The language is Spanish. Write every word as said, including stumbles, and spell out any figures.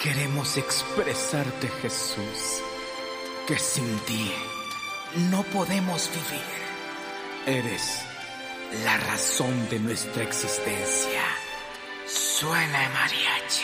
Queremos expresarte, Jesús, que sin ti no podemos vivir. Eres la razón de nuestra existencia. Suena el mariachi.